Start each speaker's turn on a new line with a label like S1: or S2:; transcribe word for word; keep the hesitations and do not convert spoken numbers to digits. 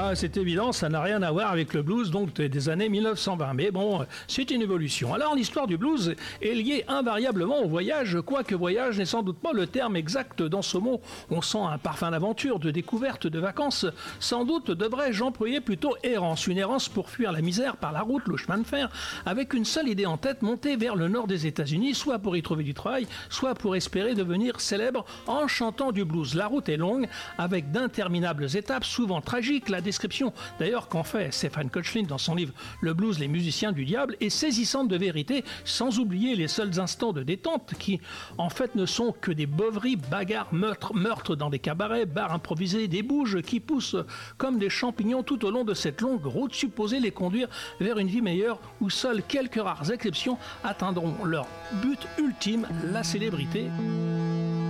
S1: Ah, c'est évident, ça n'a rien à voir avec le blues donc des années mille neuf cent vingt. Mais bon, c'est une évolution. Alors l'histoire du blues est liée invariablement au voyage, quoique voyage n'est sans doute pas le terme exact dans ce mot. On sent un parfum d'aventure, de découverte, de vacances. Sans doute devrais-je employer plutôt errance. Une errance pour fuir la misère par la route, le chemin de fer, avec une seule idée en tête, monter vers le nord des États-Unis, soit pour y trouver du travail, soit pour espérer devenir célèbre en chantant du blues. La route est longue, avec d'interminables étapes, souvent tragiques. La description, d'ailleurs, qu'en fait Stephen Koechlin dans son livre Le blues, les musiciens du diable, est saisissante de vérité, sans oublier les seuls instants de détente qui, en fait, ne sont que des beuveries, bagarres, meurtres, meurtres dans des cabarets, bars improvisés, des bouges qui poussent comme des champignons tout au long de cette longue route supposée les conduire vers une vie meilleure où seules quelques rares exceptions atteindront leur but ultime, la célébrité.